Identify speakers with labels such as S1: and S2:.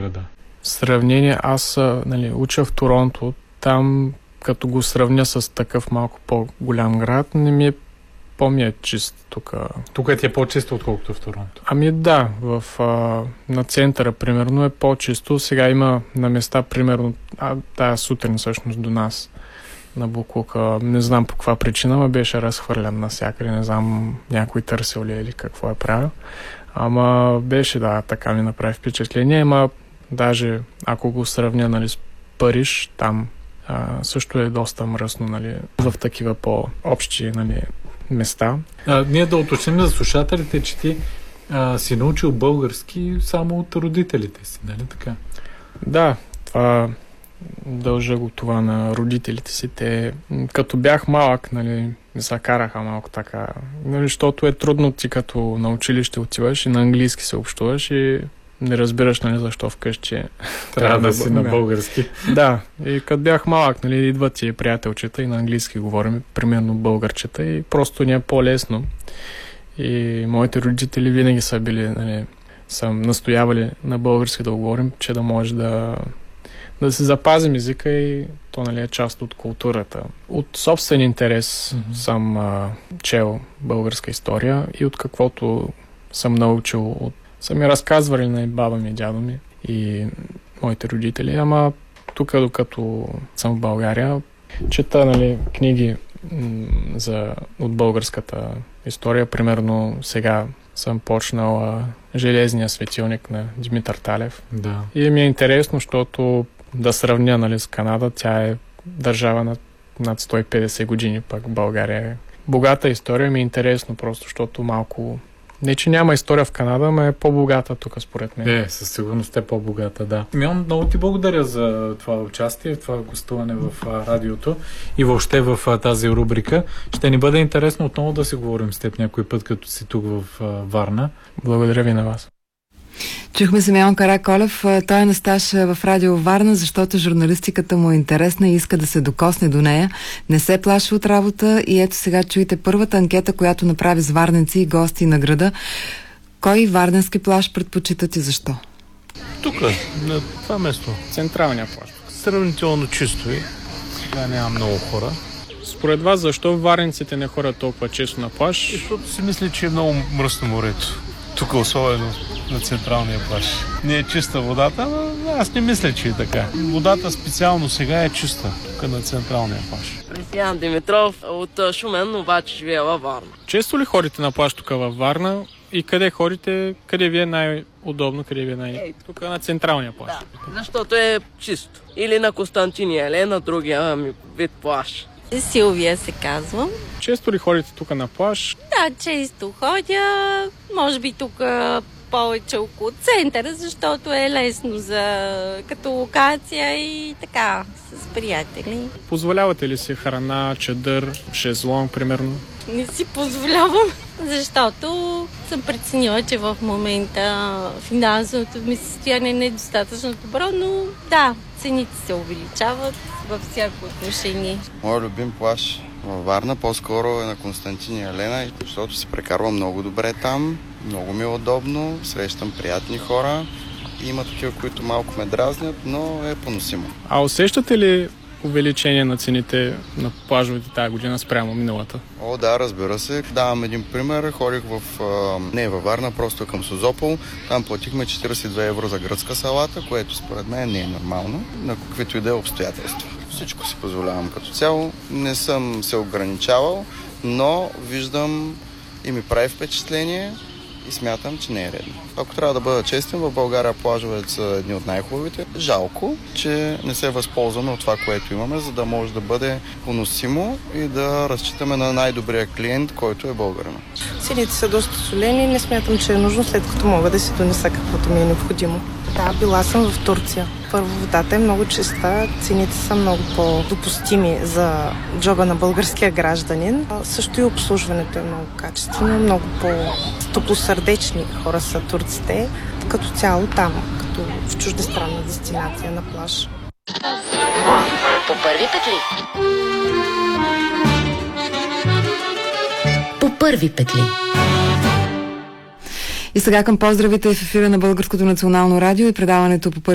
S1: града?
S2: Сравнение, аз уча в Торонто. Там, като го сравня с такъв малко по-голям град, не ми е чист тук.
S1: Тук ти е по-чисто, отколкото в Торонто?
S2: Ами да, на центъра, примерно, е по-чисто. Сега има на места, примерно, тая сутрин всъщност до нас на буклука. Не знам по каква причина, ма беше разхвърлян навсякъде. Не знам някой търсил ли или какво е правил. Ама беше, така ми направи впечатление. Ама даже ако го сравня, с Париж, там също е доста мръсно, в такива по-общи, места.
S1: Ние да уточним за слушателите, че ти си научил български само от родителите си, нали така?
S2: Да, това дължа го това на родителите си. Те, като бях малък, ми закараха малко така, защото е трудно ти като на училище отиваш и на английски се общуваш и не разбираш, защо вкъщи
S1: трябва да си на български.
S2: Да, и като бях малък, идват ти приятелчета и на английски говорим, примерно българчета, и просто ни е по-лесно. И моите родители винаги са били, са настоявали на български да говорим, че да може да се запазим езика и то е част от културата. От собствен интерес съм чел българска история и от каквото съм научил са ми разказвали на баба ми, дядо ми и моите родители, ама тук, докато съм в България, чета книги от българската история. Примерно сега съм почнал Железния светилник на Димитър Талев.
S1: Да.
S2: И ми е интересно, защото да сравня с Канада, тя е държава над 150 години, пък България е богата история. Ми е интересно просто, защото малко... Не, че няма история в Канада, но е по-богата тук, според мен.
S1: Със сигурност е по-богата, да. Милан, много ти благодаря за това участие, това гостуване в радиото и въобще в тази рубрика. Ще ни бъде интересно отново да си говорим с теб някой път, като си тук в Варна.
S2: Благодаря ви на вас.
S3: Чухме Симеон Караколев. Той е на стаж в Радио Варна, защото журналистиката му е интересна и иска да се докосне до нея. Не се плаши от работа и ето сега чуете първата анкета, която направи с варненци и гости на града. Кой варненски плаж предпочитате и защо?
S4: Тук, на това место.
S2: Централния плаж.
S4: Сравнително чисто и сега няма много хора.
S2: Според вас, защо варненците не ходят толкова често на плаж?
S4: Защото си мисля, че е много мръсно морето. Тук особено на централния плаж. Не е чиста водата, но аз не мисля, че е така. Водата специално сега е чиста, тук на централния плаж.
S5: Християн Димитров от Шумен, обаче живея във Варна.
S2: Често ли ходите на плаж тук във Варна и къде ходите, къде ви е най-удобно, къде ви е тук на централния плаж?
S5: Да, защото е чисто. Или на Константиния, или на другия вид плаж.
S6: Силвия се казвам.
S2: Често ли ходите тук на плаж?
S6: Да, често ходя. Може би тук повече около центъра, защото е лесно като локация и така, с приятели.
S2: Позволявате ли си храна, чадър, шезлонг, примерно?
S6: Не си позволявам, защото съм преценила, че в момента финансовото ми състояние не е достатъчно добро, но да, цените се увеличават във всяко отношение.
S7: Моят любим плаж във Варна по-скоро е на Константин и Елена, защото се прекарвам много добре там, много ми е удобно, срещам приятни хора. Има такива, които малко ме дразнят, но е поносимо.
S2: А усещате ли увеличение на цените на плажовете тази година спрямо миналата?
S7: О, да, разбира се. Давам един пример. Ходих не във Варна, просто към Созопол. Там платихме 42 евро за гръцка салата, което според мен не е нормално, на каквито и да е обстоятелства. Всичко си позволявам като цяло. Не съм се ограничавал, но виждам и ми прави впечатление и смятам, че не е редно. Ако трябва да бъда честен, в България плажовете са едни от най-хубавите. Жалко, че не се възползваме от това, което имаме, за да може да бъде поносимо и да разчитаме на най-добрия клиент, който е българин.
S8: Цените са доста солени, не смятам, че е нужно, след като мога да си донеса каквото ми е необходимо. Да, била съм в Турция. Първо, водата е много чиста, цените са много по-допустими за джоба на българския гражданин. Също и обслужването е много качествено, много по-топлосърдечни хора са турците. Като цяло там, като в чуждестранна дестинация на плаж.
S9: По първи петли. По първи петли.
S3: И сега към поздравите в ефира на Българското национално радио и предаването по